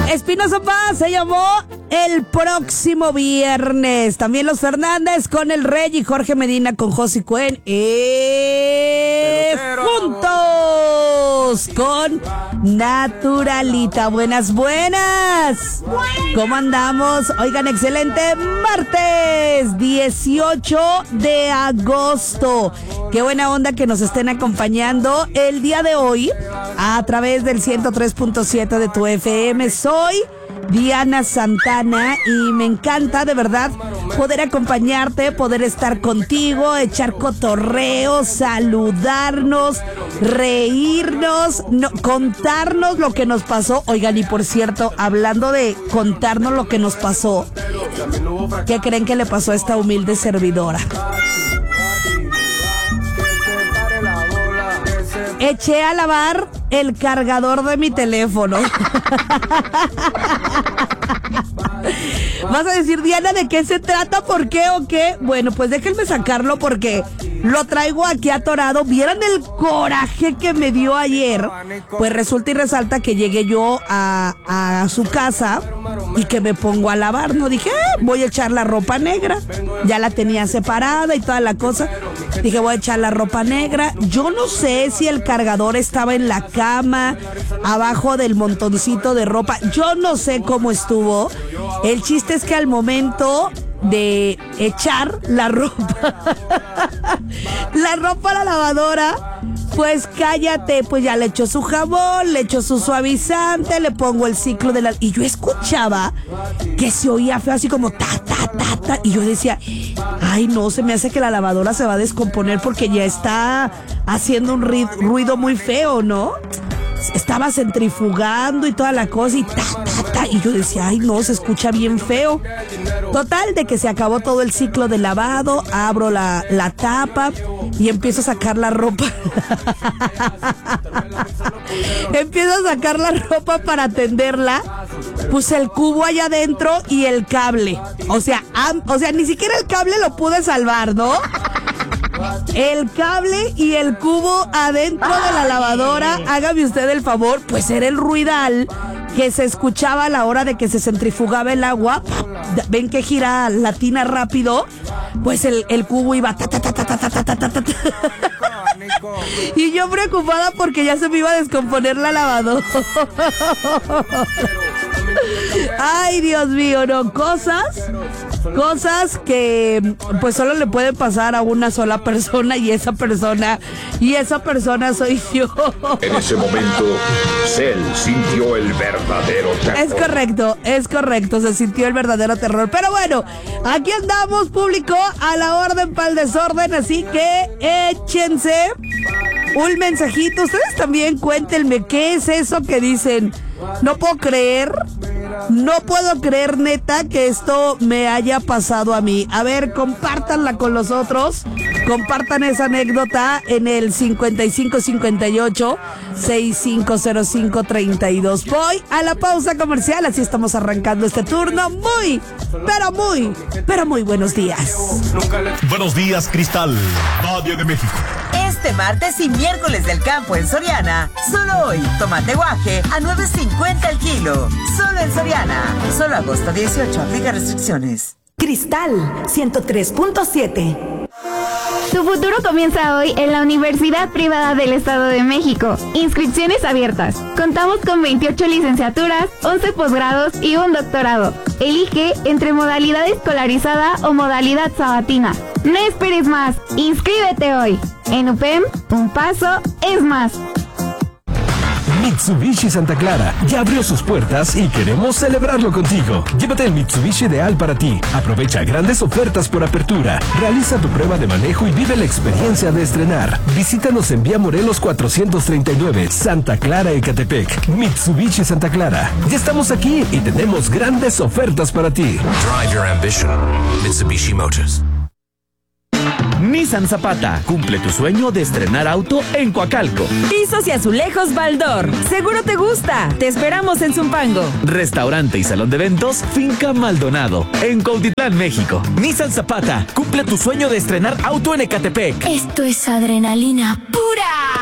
Espinosa Paz se llamó El Próximo Viernes. También los Fernández con El Rey y Jorge Medina con Josie Cuen. Juntos con Naturalita. Buenas. ¿Cómo andamos? Oigan, excelente martes 18 de agosto. Qué buena onda que nos estén acompañando el día de hoy a través del 103.7 de tu FM. Soy Diana Santana y me encanta de verdad poder acompañarte, poder estar contigo, echar cotorreo, saludarnos, reírnos, contarnos lo que nos pasó. Oigan, y por cierto, hablando de contarnos lo que nos pasó, ¿qué creen que le pasó a esta humilde servidora? Eché a lavar el cargador de mi teléfono. Vas a decir, Diana, ¿de qué se trata? ¿Por qué o qué? Bueno, pues déjenme sacarlo porque lo traigo aquí atorado. ¿Vieran el coraje que me dio ayer? Pues resulta y resalta que llegué yo a su casa y que me pongo a lavar, ¿no? Dije, voy a echar la ropa negra. Ya la tenía separada y toda la cosa. Dije, voy a echar la ropa negra. Yo no sé si el cargador estaba en la cama, abajo del montoncito de ropa. Yo no sé cómo estuvo. El chiste es que al momento de echar la ropa a la lavadora, pues cállate, pues ya le echo su jabón, le echo su suavizante, le pongo el ciclo de la... Y yo escuchaba que se oía feo, así como ta, ta, ta, ta. Y yo decía, ay no, se me hace que la lavadora se va a descomponer porque ya está haciendo un ruido muy feo, ¿no? Estaba centrifugando y toda la cosa y ta, ta, ta. Y yo decía, ay no, se escucha bien feo. Total, de que se acabó todo el ciclo de lavado, abro la tapa y empiezo a sacar la ropa. Empiezo a sacar la ropa para tenderla. Puse el cubo allá adentro y el cable. O sea, ni siquiera el cable lo pude salvar, ¿no? El cable y el cubo adentro de la lavadora, hágame usted el favor, pues era el ruidal que se escuchaba a la hora de que se centrifugaba el agua. Ven que gira la tina rápido, pues el cubo iba ta, ta, ta, ta, ta, ta, ta, ta, ta. Y yo preocupada porque ya se me iba a descomponer la lavadora. Ay, Dios mío, no, cosas que pues solo le pueden pasar a una sola persona y esa persona soy yo. En ese momento, Cell sintió el verdadero terror. Es correcto, se sintió el verdadero terror. Pero bueno, aquí andamos, público, a la orden para el desorden, así que échense un mensajito. Ustedes también cuéntenme qué es eso que dicen. No puedo creer, neta, que esto me haya pasado a mí. A ver, compártanla con los otros. Compartan esa anécdota en el 5558-650532. Voy a la pausa comercial, así estamos arrancando este turno. Pero muy buenos días. Buenos días, Cristal, Valle de México. Este martes y miércoles del campo en Soriana. Solo hoy, tomate guaje a $9.50 el kilo. Solo en Soriana. Solo agosto 18, aplica restricciones. Cristal 103.7. Tu futuro comienza hoy en la Universidad Privada del Estado de México. Inscripciones abiertas. Contamos con 28 licenciaturas, 11 posgrados y un doctorado. Elige entre modalidad escolarizada o modalidad sabatina. No esperes más. Inscríbete hoy. En UPEM, un paso es más. Mitsubishi Santa Clara ya abrió sus puertas y queremos celebrarlo contigo. Llévate el Mitsubishi ideal para ti. Aprovecha grandes ofertas por apertura. Realiza tu prueba de manejo y vive la experiencia de estrenar. Visítanos en Vía Morelos 439, Santa Clara, Ecatepec. Mitsubishi Santa Clara. Ya estamos aquí y tenemos grandes ofertas para ti. Drive your ambition. Mitsubishi Motors. Nissan Zapata, cumple tu sueño de estrenar auto en Coacalco. Pisos y azulejos Baldor, seguro te gusta. Te esperamos en Zumpango. Restaurante y salón de eventos Finca Maldonado, en Cuautitlán, México. Nissan Zapata, cumple tu sueño de estrenar auto en Ecatepec. Esto es adrenalina pura.